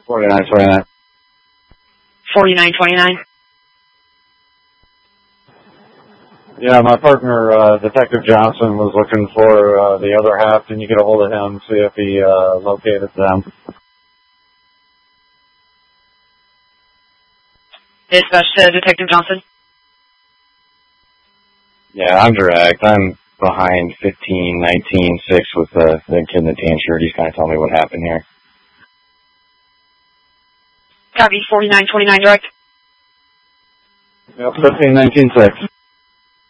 4929. 4929. Yeah, my partner, Detective Johnson, was looking for the other half. Can you get a hold of him, see if he located them? Dispatch to Detective Johnson. Yeah, I'm direct. I'm behind 1519-6 with the kid in the tan shirt. He's kind of telling me what happened here. Copy, 4929 direct. Yep, 1519-6.